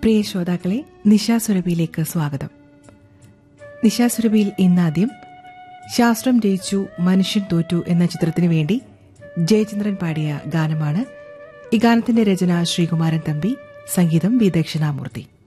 പ്രിയ ശ്രോതാക്കളെ, നിശാസുരഭിയിലേക്ക് സ്വാഗതം. നിശാസുരഭിയിൽ ഇന്നാദ്യം ശാസ്ത്രം ജയിച്ചു മനുഷ്യൻ തോറ്റു എന്ന ചിത്രത്തിനു വേണ്ടി ജയചന്ദ്രൻ പാടിയ ഗാനമാണ്. ഈ ഗാനത്തിന്റെ രചന ശ്രീകുമാരൻ തമ്പി, സംഗീതം വി. ദക്ഷിണാമൂർത്തി.